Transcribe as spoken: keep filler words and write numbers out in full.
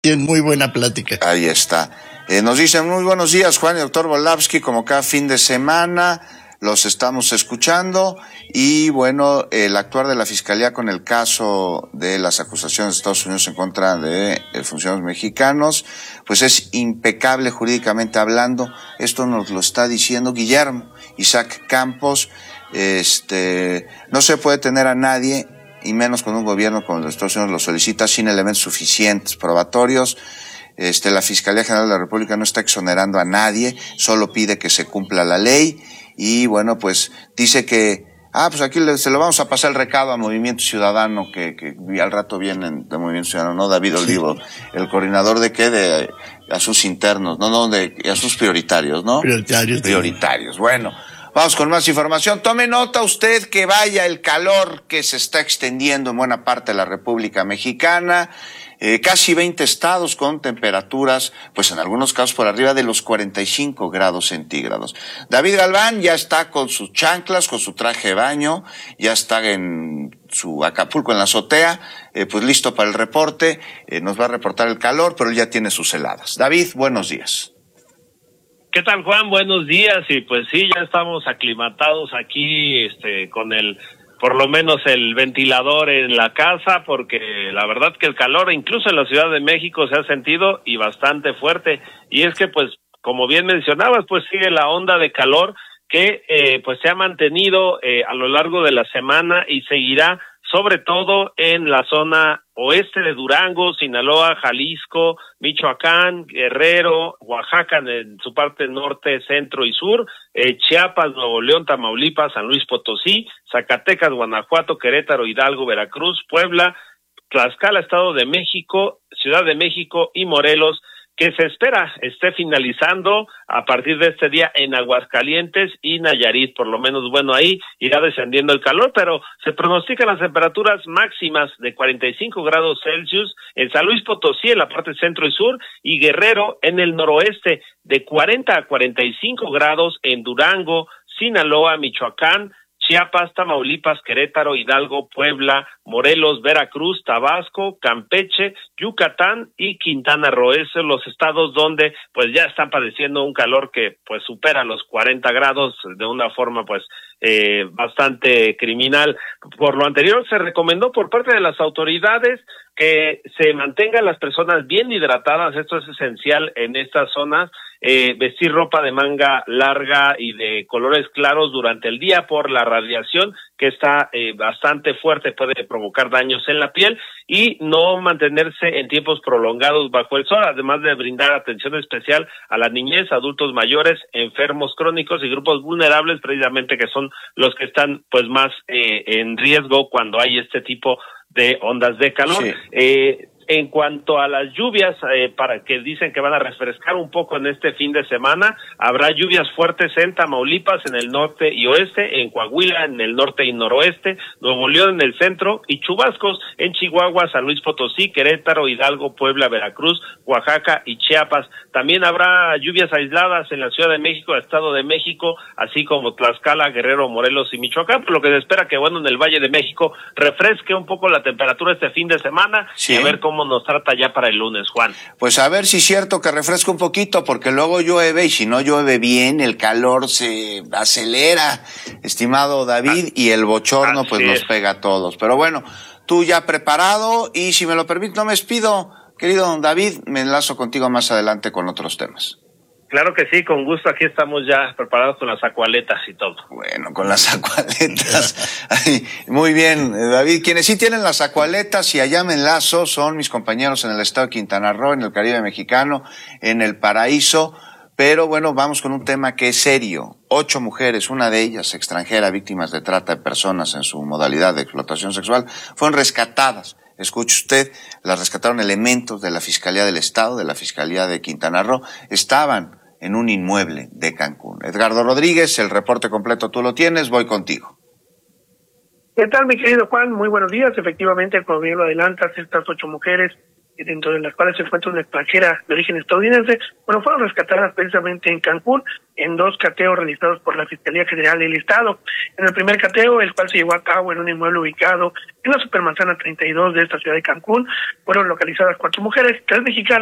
Bien, muy buena plática. Ahí está. Eh, nos dicen muy buenos días, Juan y doctor Volavsky, como cada fin de semana los estamos escuchando y bueno, el actuar de la Fiscalía con el caso de las acusaciones de Estados Unidos en contra de eh, funcionarios mexicanos, pues es impecable jurídicamente hablando. Esto nos lo está diciendo Guillermo Isaac Campos. Este, no se puede tener a nadie, y menos con un gobierno como el de Estados Unidos lo solicita, sin elementos suficientes probatorios. Este, la Fiscalía General de la República no está exonerando a nadie, solo pide que se cumpla la ley y bueno, pues dice que, ah, pues aquí le, se lo vamos a pasar el recado a Movimiento Ciudadano, que, que al rato vienen de Movimiento Ciudadano, ¿no? David Olivo, el coordinador de qué, de a sus internos, no, no, de a sus prioritarios, ¿no? Prioritarios. Prioritarios, bueno. Vamos con más información. Tome nota usted que vaya el calor que se está extendiendo en buena parte de la República Mexicana. Eh, casi veinte estados con temperaturas, pues en algunos casos por arriba de los cuarenta y cinco grados centígrados. David Galván ya está con sus chanclas, con su traje de baño, ya está en su Acapulco en la azotea, eh, pues listo para el reporte. Eh, nos va a reportar el calor, pero él ya tiene sus heladas. David, buenos días. ¿Qué tal, Juan? Buenos días. Y pues sí, ya estamos aclimatados aquí, este, con el, por lo menos el ventilador en la casa, porque la verdad que el calor, incluso en la Ciudad de México, se ha sentido y bastante fuerte. Y es que, pues, como bien mencionabas, pues sigue la onda de calor que, eh, pues se ha mantenido eh, a lo largo de la semana y seguirá, sobre todo en la zona oeste de Durango, Sinaloa, Jalisco, Michoacán, Guerrero, Oaxaca en su parte norte, centro y sur, eh, Chiapas, Nuevo León, Tamaulipas, San Luis Potosí, Zacatecas, Guanajuato, Querétaro, Hidalgo, Veracruz, Puebla, Tlaxcala, Estado de México, Ciudad de México y Morelos, que se espera esté finalizando a partir de este día en Aguascalientes y Nayarit. Por lo menos, bueno, ahí irá descendiendo el calor, pero se pronostican las temperaturas máximas de cuarenta y cinco grados Celsius en San Luis Potosí, en la parte centro y sur, y Guerrero en el noroeste, de cuarenta a cuarenta y cinco grados en Durango, Sinaloa, Michoacán, Chiapas, Tamaulipas, Querétaro, Hidalgo, Puebla, Morelos, Veracruz, Tabasco, Campeche, Yucatán y Quintana Roo. Esos son los estados donde pues ya están padeciendo un calor que pues supera los cuarenta grados de una forma pues eh, bastante criminal. Por lo anterior se recomendó por parte de las autoridades que se mantengan las personas bien hidratadas. Esto es esencial en estas zonas. Eh, vestir ropa de manga larga y de colores claros durante el día por la radiación que está eh, bastante fuerte, puede provocar daños en la piel, y no mantenerse en tiempos prolongados bajo el sol, además de brindar atención especial a la niñez, adultos mayores, enfermos crónicos y grupos vulnerables, precisamente que son los que están pues más eh, en riesgo cuando hay este tipo de ondas de calor. Sí. Eh, En cuanto a las lluvias, eh, para que dicen que van a refrescar un poco en este fin de semana, habrá lluvias fuertes en Tamaulipas, en el norte y oeste, en Coahuila, en el norte y noroeste, Nuevo León en el centro, y chubascos en Chihuahua, San Luis Potosí, Querétaro, Hidalgo, Puebla, Veracruz, Oaxaca y Chiapas. También habrá lluvias aisladas en la Ciudad de México, Estado de México, así como Tlaxcala, Guerrero, Morelos y Michoacán, por lo que se espera que, bueno, en el Valle de México refresque un poco la temperatura este fin de semana, sí. Y a ver cómo nos trata ya para el lunes, Juan. Pues a ver si es cierto que refresca un poquito, porque luego llueve y si no llueve bien, el calor se acelera, estimado David, ah, y el bochorno pues es. Nos pega a todos. Pero bueno, tú ya preparado, y si me lo permite, no me despido, querido don David, me enlazo contigo más adelante con otros temas. Claro que sí, con gusto, aquí estamos ya preparados con las acualetas y todo. Bueno, con las acualetas. Ay, muy bien, David. Quienes sí tienen las acualetas y allá me enlazo son mis compañeros en el estado de Quintana Roo, en el Caribe mexicano, en el Paraíso. Pero bueno, vamos con un tema que es serio. Ocho mujeres, una de ellas extranjera, víctimas de trata de personas en su modalidad de explotación sexual, fueron rescatadas. Escuche usted, las rescataron elementos de la Fiscalía del Estado, de la Fiscalía de Quintana Roo. Estaban en un inmueble de Cancún. Edgardo Rodríguez, el reporte completo tú lo tienes, voy contigo. ¿Qué tal, mi querido Juan? Muy buenos días. Efectivamente, como bien lo adelantas, estas ocho mujeres dentro de las cuales se encuentra una extranjera de origen estadounidense, bueno, fueron rescatadas precisamente en Cancún, en dos cateos realizados por la Fiscalía General del Estado. En el primer cateo, el cual se llevó a cabo en un inmueble ubicado en la Supermanzana treinta y dos de esta ciudad de Cancún, fueron localizadas cuatro mujeres, tres mexicanas